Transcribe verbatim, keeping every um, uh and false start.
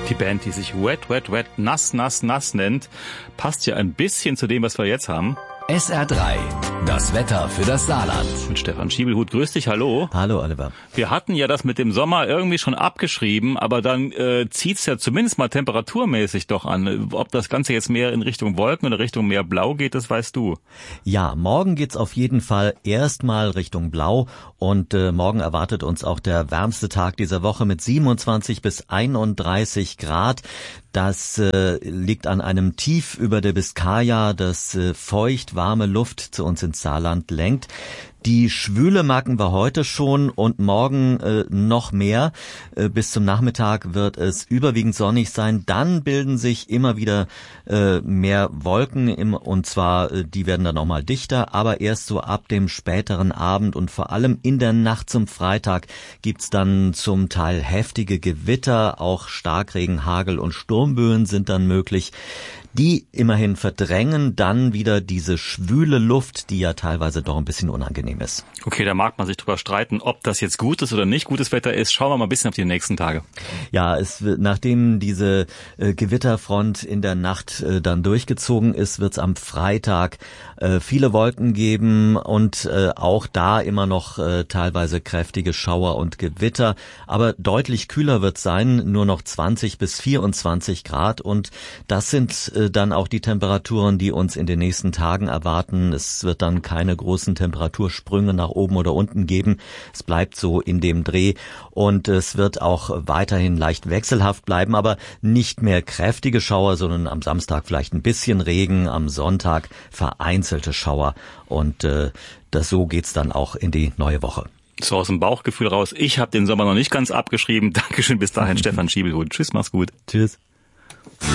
Die Band, die sich Wet, Wet, Wet, Nass, Nass, Nass nennt, passt ja ein bisschen zu dem, was wir jetzt haben. S R drei, das Wetter für das Saarland. Mit Stefan Schiebelhut. Grüß dich, hallo. Hallo, Oliver. Wir hatten ja das mit dem Sommer irgendwie schon abgeschrieben, aber dann äh, zieht's ja zumindest mal temperaturmäßig doch an. Ob das Ganze jetzt mehr in Richtung Wolken oder Richtung mehr Blau geht, das weißt du. Ja, morgen geht's auf jeden Fall erstmal Richtung Blau und äh, morgen erwartet uns auch der wärmste Tag dieser Woche mit siebenundzwanzig bis einunddreißig Grad. Das äh, liegt an einem Tief über der Biskaya, das äh, feucht warme Luft zu uns ins Saarland lenkt. Die Schwüle merken wir heute schon und morgen äh, noch mehr. Äh, bis zum Nachmittag wird es überwiegend sonnig sein. Dann bilden sich immer wieder äh, mehr Wolken im, und zwar, äh, die werden dann nochmal dichter, aber erst so ab dem späteren Abend und vor allem in der Nacht zum Freitag gibt's dann zum Teil heftige Gewitter. Auch Starkregen, Hagel und Sturmböen sind dann möglich. Die immerhin verdrängen dann wieder diese schwüle Luft, die ja teilweise doch ein bisschen unangenehm ist. Okay, da mag man sich drüber streiten, ob das jetzt gutes oder nicht gutes Wetter ist. Schauen wir mal ein bisschen auf die nächsten Tage. Ja, es wird, nachdem diese äh, Gewitterfront in der Nacht äh, dann durchgezogen ist, wird es am Freitag äh, viele Wolken geben und äh, auch da immer noch äh, teilweise kräftige Schauer und Gewitter. Aber deutlich kühler wird es sein, nur noch zwanzig bis vierundzwanzig Grad und das sind äh, dann auch die Temperaturen, die uns in den nächsten Tagen erwarten. Es wird dann keine großen Temperatursprünge nach oben oder unten geben. Es bleibt so in dem Dreh und es wird auch weiterhin leicht wechselhaft bleiben, aber nicht mehr kräftige Schauer, sondern am Samstag vielleicht ein bisschen Regen, am Sonntag vereinzelte Schauer und äh, das, so geht's dann auch in die neue Woche. So aus dem Bauchgefühl raus. Ich habe den Sommer noch nicht ganz abgeschrieben. Dankeschön, bis dahin, Stefan Schiebelhut. Tschüss, mach's gut. Tschüss.